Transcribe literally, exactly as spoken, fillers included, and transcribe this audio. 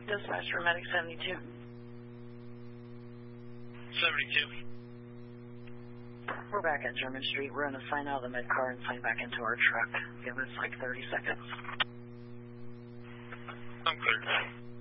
Dispatch for Medic seventy-two. seventy-two. We're back at German Street. We're going to sign out of the med car and sign back into our truck. Give us like thirty seconds. I'm clear.